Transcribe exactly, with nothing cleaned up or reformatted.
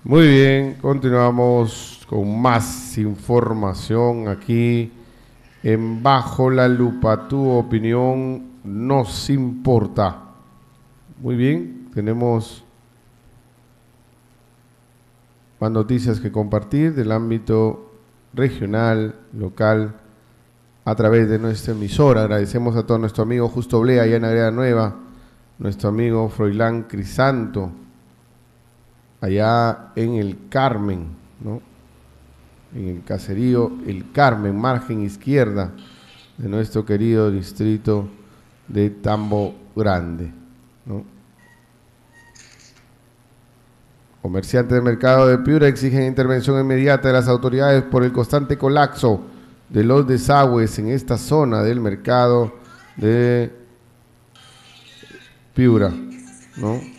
Muy bien, continuamos con más información aquí en Bajo la Lupa. Tu opinión nos importa. Muy bien, tenemos más noticias que compartir del ámbito regional, local, a través de nuestra emisora. Agradecemos a todo nuestro amigo Justo Blea, allá en Agreda Nueva, nuestro amigo Froilán Crisanto, allá en el Carmen, ¿no? En el caserío El Carmen, margen izquierda de nuestro querido distrito de Tambo Grande, ¿no? Comerciantes del mercado de Piura exigen intervención inmediata de las autoridades por el constante colapso de los desagües en esta zona del mercado de Piura, ¿no?